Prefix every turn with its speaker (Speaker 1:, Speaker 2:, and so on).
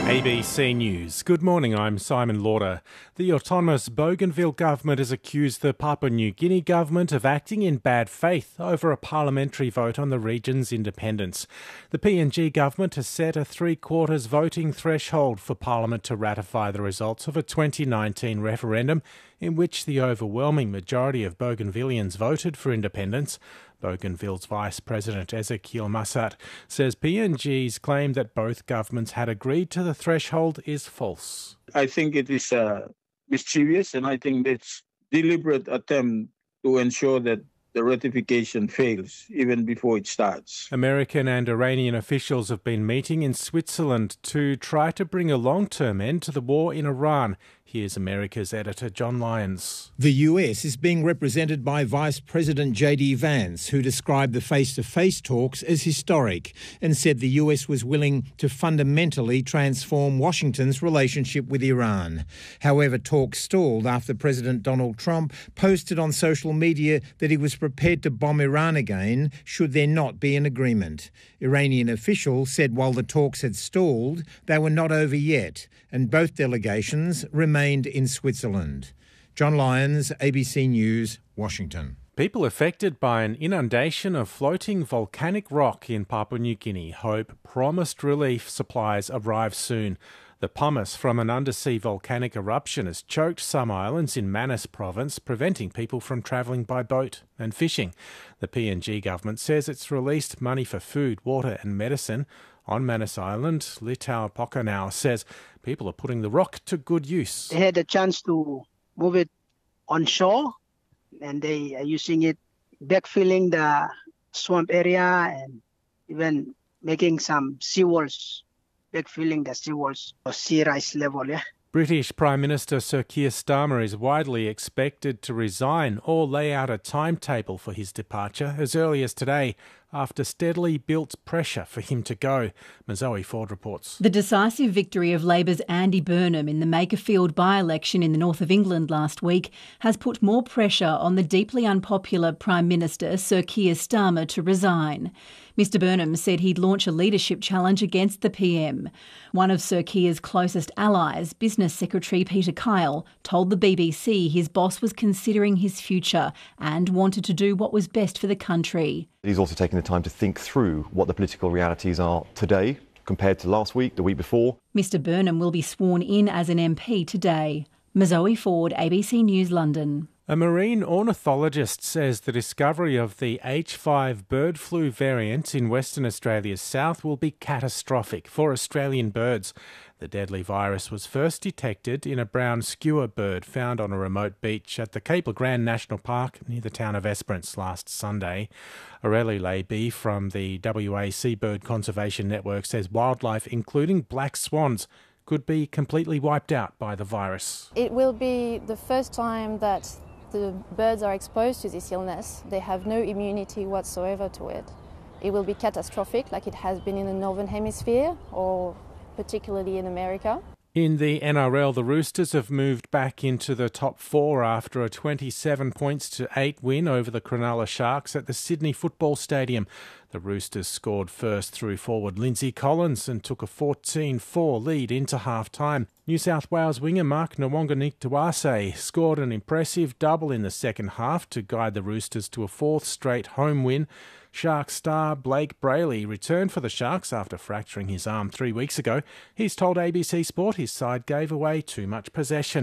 Speaker 1: ABC News. Good morning, I'm Simon Lauder. The autonomous Bougainville government has accused the Papua New Guinea government of acting in bad faith over a parliamentary vote on the region's independence. The PNG government has set a three-quarters voting threshold for Parliament to ratify the results of a 2019 referendum in which the overwhelming majority of Bougainvilleans voted for independence. Bougainville's Vice President Ezekiel Massat says PNG's claim that both governments had agreed to the threshold is false.
Speaker 2: I think it is mischievous, and I think it's deliberate attempt to ensure that the ratification fails even before it starts.
Speaker 1: American and Iranian officials have been meeting in Switzerland to try to bring a long-term end to the war in Iran. Here's America's editor John Lyons.
Speaker 3: The US is being represented by Vice President J.D. Vance, who described the face-to-face talks as historic and said the US was willing to fundamentally transform Washington's relationship with Iran. However, talks stalled after President Donald Trump posted on social media that he was prepared to bomb Iran again should there not be an agreement. Iranian officials said while the talks had stalled, they were not over yet, and both delegations remained in Switzerland. John Lyons, ABC News, Washington.
Speaker 1: People affected by an inundation of floating volcanic rock in Papua New Guinea hope promised relief supplies arrive soon. The pumice from an undersea volcanic eruption has choked some islands in Manus province, preventing people from travelling by boat and fishing. The PNG government says it's released money for food, water and medicine. On Manus Island, Litau Pokanau says people are putting the rock to good use.
Speaker 4: They had a chance to move it onshore, and they are using it, backfilling the swamp area and even making some seawalls, backfilling the seawalls or sea rise level.
Speaker 1: British Prime Minister Sir Keir Starmer is widely expected to resign or lay out a timetable for his departure as early as today, after steadily built pressure for him to go. Zoe Ford reports.
Speaker 5: The decisive victory of Labor's Andy Burnham in the Makerfield by-election in the north of England last week has put more pressure on the deeply unpopular Prime Minister Sir Keir Starmer to resign. Mr Burnham said he'd launch a leadership challenge against the PM. One of Sir Keir's closest allies, Business Secretary Peter Kyle, told the BBC his boss was considering his future and wanted to do what was best for the country.
Speaker 6: He's also taken the time to think through what the political realities are today compared to last week, the week before.
Speaker 5: Mr Burnham will be sworn in as an MP today. Zoe Ford, ABC News, London.
Speaker 1: A marine ornithologist says the discovery of the H5 bird flu variant in Western Australia's south will be catastrophic for Australian birds. The deadly virus was first detected in a brown skua bird found on a remote beach at the Cape Legrand National Park near the town of Esperance last Sunday. Aurelie Leiby from the WA Seabird Conservation Network says wildlife, including black swans, could be completely wiped out by the virus.
Speaker 7: It will be the first time that the birds are exposed to this illness. They have no immunity whatsoever to it. It will be catastrophic, like it has been in the Northern Hemisphere or particularly in America.
Speaker 1: In the NRL, the Roosters have moved back into the top four after a 27-8 win over the Cronulla Sharks at the Sydney Football Stadium. The Roosters scored first through forward Lindsay Collins and took a 14-4 lead into half-time. New South Wales winger Mark Nawonga-Nick scored an impressive double in the second half to guide the Roosters to a fourth straight home win. Sharks star Blake Brayley returned for the Sharks after fracturing his arm 3 weeks ago. He's told ABC Sport his side gave away too much possession.